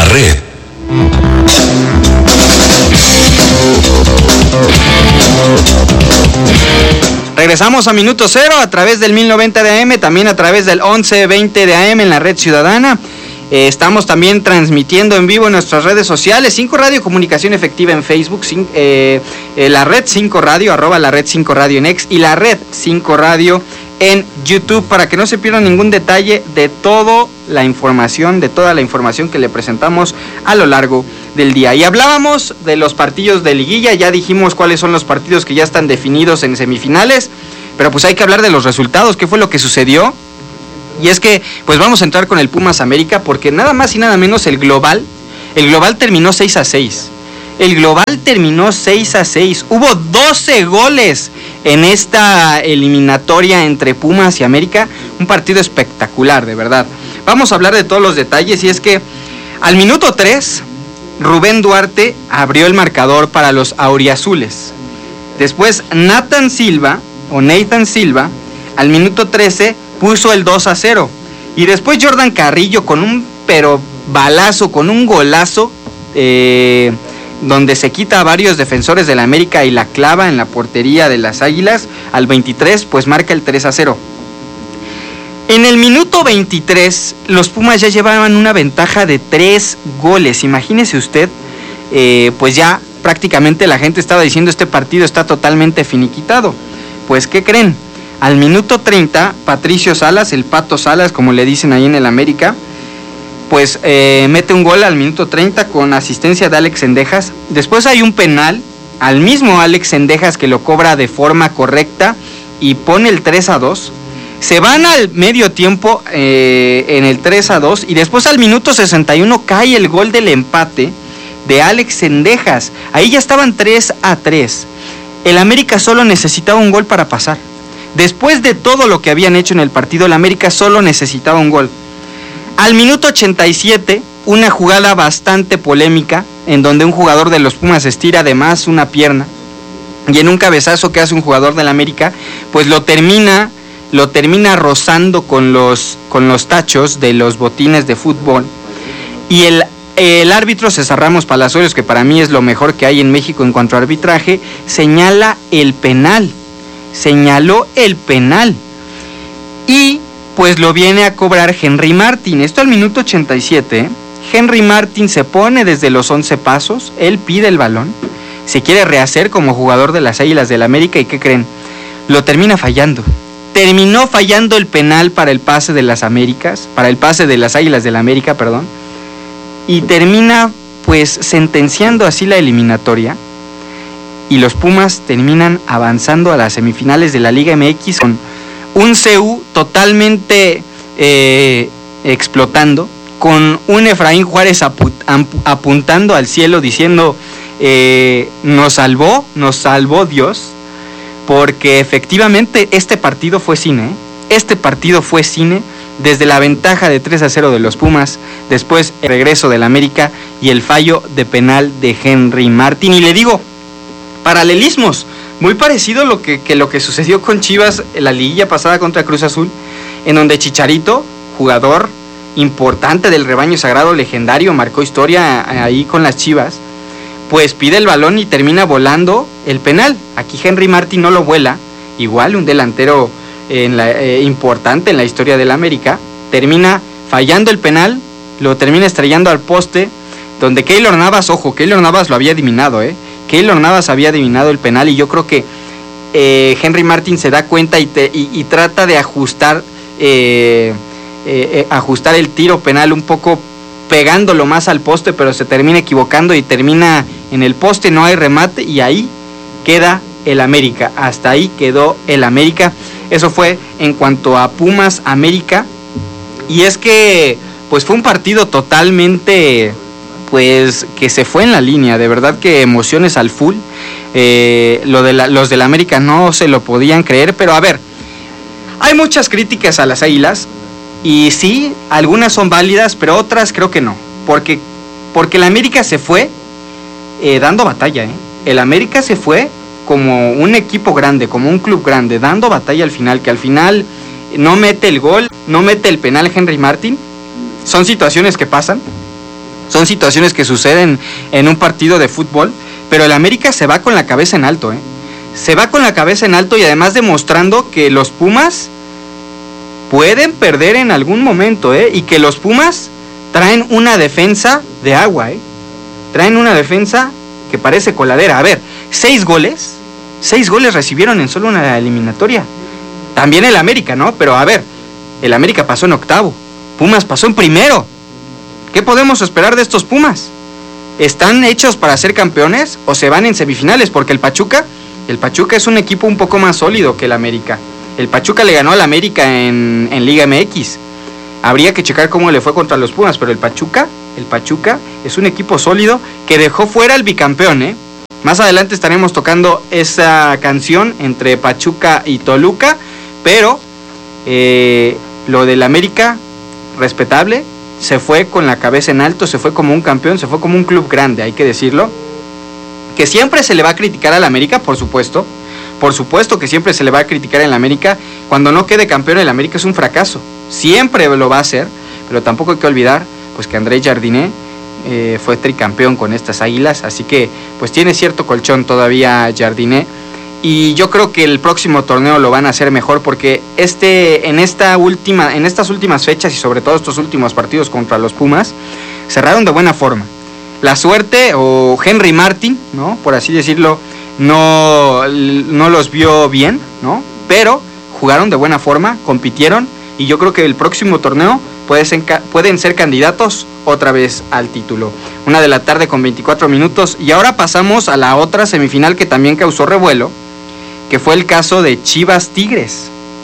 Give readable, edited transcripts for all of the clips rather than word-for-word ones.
red. Regresamos a Minuto Cero a través del 1090 de AM, también a través del 1120 de AM en la red ciudadana. Estamos también transmitiendo en vivo en nuestras redes sociales, 5 Radio Comunicación Efectiva en Facebook, la red 5 Radio, @ la red 5 Radio en X y la red 5 Radio en YouTube, para que no se pierdan ningún detalle de toda la información que le presentamos a lo largo del día. Y hablábamos de los partidos de liguilla, ya dijimos cuáles son los partidos que ya están definidos en semifinales, pero pues hay que hablar de los resultados, qué fue lo que sucedió. Y es que pues vamos a entrar con el Pumas América, porque nada más y nada menos el global terminó 6-6. El global terminó 6-6. Hubo 12 goles en esta eliminatoria entre Pumas y América. Un partido espectacular, de verdad. Vamos a hablar de todos los detalles, y es que al minuto 3, Rubén Duarte abrió el marcador para los auriazules. Después Nathan Silva, al minuto 13, puso el 2-0. Y después Jordan Carrillo con un golazo, donde se quita a varios defensores de la América y la clava en la portería de las Águilas. Al 23, pues marca el 3-0. En el minuto 23, los Pumas ya llevaban una ventaja de 3 goles. Imagínese usted, pues ya prácticamente la gente estaba diciendo este partido está totalmente finiquitado. Pues, ¿qué creen? Al minuto 30, Patricio Salas, el Pato Salas, como le dicen ahí en el América, pues mete un gol al minuto 30 con asistencia de Alex Cendejas. Después hay un penal al mismo Alex Cendejas, que lo cobra de forma correcta y pone el 3-2. Se van al medio tiempo en el 3-2, y después al minuto 61 cae el gol del empate de Alex Cendejas. Ahí ya estaban 3-3. El América solo necesitaba un gol para pasar. Después de todo lo que habían hecho en el partido, el América solo necesitaba un gol. Al minuto 87, una jugada bastante polémica, en donde un jugador de los Pumas estira de más una pierna, y en un cabezazo que hace un jugador del América, pues lo termina rozando con los tachos de los botines de fútbol. Y el árbitro César Ramos Palazuelos, que para mí es lo mejor que hay en México en cuanto a arbitraje, señaló el penal. Y pues lo viene a cobrar Henry Martin. Esto al minuto 87. Henry Martin se pone desde los 11 pasos, él pide el balón, se quiere rehacer como jugador de las Águilas del América, y ¿qué creen? Lo termina fallando. Terminó fallando el penal para el pase de las Águilas del América, y termina pues sentenciando así la eliminatoria, y los Pumas terminan avanzando a las semifinales de la Liga MX con un CU totalmente explotando, con un Efraín Juárez apuntando al cielo diciendo nos salvó Dios, porque efectivamente este partido fue cine. Desde la ventaja de 3-0 de los Pumas, después el regreso del América y el fallo de penal de Henry Martin. Y le digo, paralelismos, muy parecido lo que sucedió con Chivas en la liguilla pasada contra Cruz Azul, en donde Chicharito, jugador importante del rebaño sagrado legendario, marcó historia ahí con las Chivas, pues pide el balón y termina volando el penal. Aquí Henry Martin no lo vuela, igual un delantero importante en la historia del América, termina fallando el penal, lo termina estrellando al poste, donde Keylor Navas lo había adivinado, Keylor Navas había adivinado el penal, y yo creo que Henry Martin se da cuenta y trata de ajustar el tiro penal un poco pegándolo más al poste, pero se termina equivocando y termina en el poste, no hay remate, y ahí queda el América. Hasta ahí quedó el América. Eso fue en cuanto a Pumas América. Y es que pues fue un partido totalmente pues que se fue en la línea, de verdad que emociones al full. Los del América no se lo podían creer, pero a ver, hay muchas críticas a las Águilas, y sí, algunas son válidas, pero otras creo que no, porque el América se fue dando batalla, El América se fue como un equipo grande, como un club grande, dando batalla al final, que al final no mete el gol, no mete el penal Henry Martin. Son situaciones que pasan, Son situaciones que suceden en un partido de fútbol, pero el América se va con la cabeza en alto, Se va con la cabeza en alto y además demostrando que los Pumas pueden perder en algún momento, y que los Pumas traen una defensa de agua, Traen una defensa que parece coladera. A ver, 6 goles recibieron en solo una eliminatoria. También el América, ¿no? Pero a ver, el América pasó en octavo, Pumas pasó en primero. ¿Qué podemos esperar de estos Pumas? ¿Están hechos para ser campeones o se van en semifinales? Porque el Pachuca es un equipo un poco más sólido que el América. El Pachuca le ganó al América en Liga MX. Habría que checar cómo le fue contra los Pumas, pero el Pachuca es un equipo sólido que dejó fuera al bicampeón, Más adelante estaremos tocando esa canción entre Pachuca y Toluca, pero lo del América, respetable, se fue con la cabeza en alto, se fue como un campeón, se fue como un club grande, hay que decirlo. Que siempre se le va a criticar al América, por supuesto que siempre se le va a criticar al América. Cuando no quede campeón el América es un fracaso, siempre lo va a hacer, pero tampoco hay que olvidar pues que André Jardiné fue tricampeón con estas Águilas, así que pues tiene cierto colchón todavía Jardiné. Y yo creo que el próximo torneo lo van a hacer mejor porque en estas últimas fechas y sobre todo estos últimos partidos contra los Pumas cerraron de buena forma. La suerte o Henry Martin, ¿no? Por así decirlo, no los vio bien, ¿no? Pero jugaron de buena forma, compitieron y yo creo que el próximo torneo pueden ser candidatos otra vez al título. 1:00 p.m. con 24 minutos y ahora pasamos a la otra semifinal que también causó revuelo, que fue el caso de Chivas Tigres.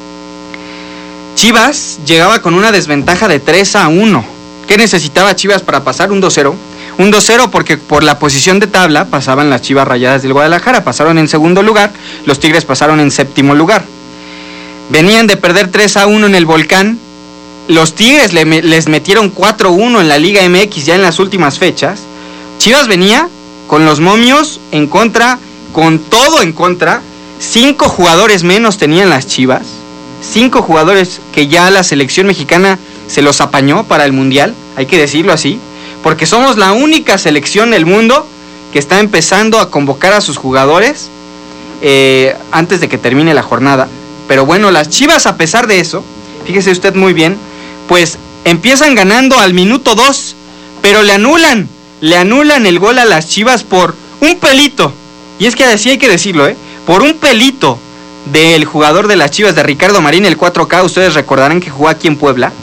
Chivas llegaba con una desventaja de 3-1. ¿Qué necesitaba Chivas para pasar? Un 2-0. Un 2-0 porque por la posición de tabla pasaban las Chivas Rayadas del Guadalajara, pasaron en segundo lugar, los Tigres pasaron en séptimo lugar. Venían de perder 3-1 en el Volcán, los Tigres les metieron 4-1 en la Liga MX ya en las últimas fechas. Chivas venía con los momios en contra, con todo en contra. 5 jugadores menos tenían las Chivas, 5 jugadores que ya la selección mexicana se los apañó para el Mundial, hay que decirlo así, porque somos la única selección del mundo que está empezando a convocar a sus jugadores antes de que termine la jornada. Pero bueno, las Chivas, a pesar de eso, fíjese usted muy bien, pues empiezan ganando al minuto 2, pero le anulan el gol a las Chivas por un pelito, y es que así hay que decirlo, por un pelito del jugador de las Chivas, de Ricardo Marín, el 4K, ustedes recordarán que jugó aquí en Puebla.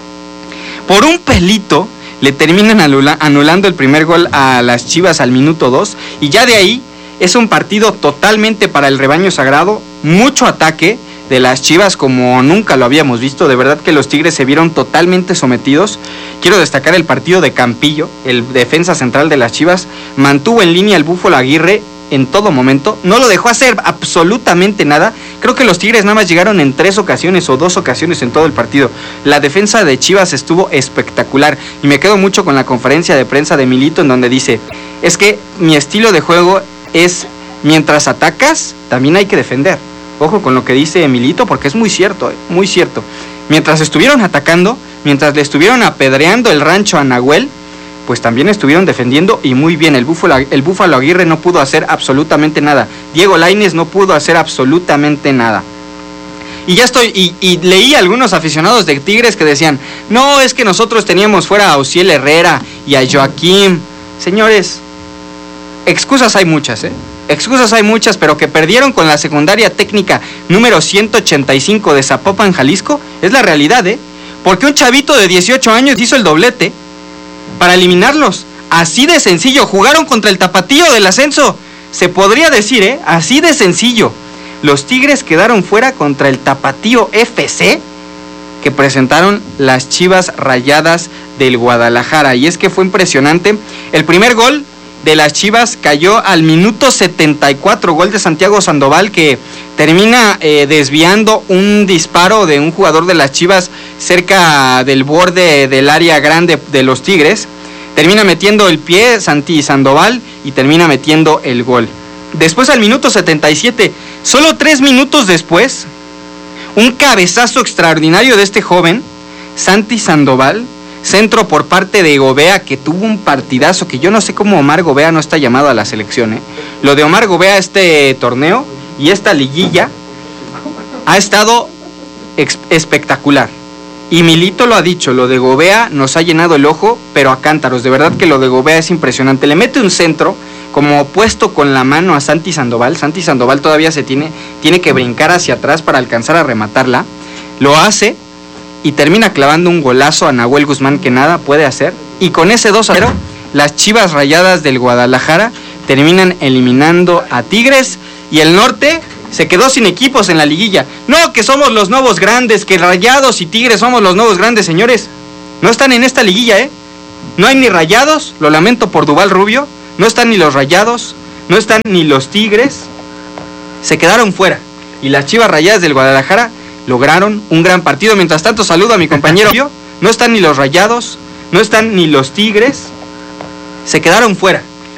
Por un pelito le terminan anulando el primer gol a las Chivas al minuto 2, y ya de ahí es un partido totalmente para el rebaño sagrado, mucho ataque de las Chivas como nunca lo habíamos visto. De verdad que los Tigres se vieron totalmente sometidos. Quiero destacar el partido de Campillo, el defensa central de las Chivas, mantuvo en línea al Búfalo Aguirre en todo momento, no lo dejó hacer absolutamente nada. Creo que los Tigres nada más llegaron en 3 ocasiones o 2 ocasiones en todo el partido. La defensa de Chivas estuvo espectacular y me quedo mucho con la conferencia de prensa de Milito, en donde dice, es que mi estilo de juego es, mientras atacas, también hay que defender. Ojo con lo que dice Milito, porque es muy cierto, muy cierto. Mientras estuvieron atacando, mientras le estuvieron apedreando el rancho a Nahuel, pues también estuvieron defendiendo y muy bien. El Búfalo Aguirre no pudo hacer absolutamente nada. Diego Lainez no pudo hacer absolutamente nada. Y ya y leí a algunos aficionados de Tigres que decían, no, es que nosotros teníamos fuera a Osiel Herrera y a Joaquín. Señores, excusas hay muchas, excusas hay muchas, pero que perdieron con la secundaria técnica número 185 de Zapopan, Jalisco, es la realidad, porque un chavito de 18 años hizo el doblete para eliminarlos. Así de sencillo. Jugaron contra el Tapatío del ascenso, se podría decir, así de sencillo. Los Tigres quedaron fuera contra el Tapatío FC que presentaron las Chivas Rayadas del Guadalajara. Y es que fue impresionante. El primer gol de las Chivas cayó al minuto 74, gol de Santiago Sandoval, que termina desviando un disparo de un jugador de las Chivas cerca del borde del área grande de los Tigres. Termina metiendo el pie Santi Sandoval y termina metiendo el gol. Después, al minuto 77, solo 3 minutos después, un cabezazo extraordinario de este joven, Santi Sandoval, Centro por parte de Gobea, que tuvo un partidazo, que yo no sé cómo Omar Gobea no está llamado a la selección. Lo de Omar Gobea, este torneo y esta liguilla, ha estado espectacular. Y Milito lo ha dicho, lo de Gobea nos ha llenado el ojo, pero a cántaros. De verdad que lo de Gobea es impresionante. Le mete un centro, como puesto con la mano a Santi Sandoval. Santi Sandoval todavía tiene que brincar hacia atrás para alcanzar a rematarla. Lo hace y termina clavando un golazo a Nahuel Guzmán que nada puede hacer. Y con ese 2-0, las Chivas Rayadas del Guadalajara terminan eliminando a Tigres y el Norte se quedó sin equipos en la liguilla. No, que somos los nuevos grandes, que Rayados y Tigres somos los nuevos grandes, señores. No están en esta liguilla, No hay ni Rayados, lo lamento por Duvall Rubio. No están ni los Rayados, no están ni los Tigres. Se quedaron fuera. Y las Chivas Rayadas del Guadalajara lograron un gran partido. Mientras tanto, saludo a mi compañero. No están ni los Rayados, no están ni los Tigres. Se quedaron fuera.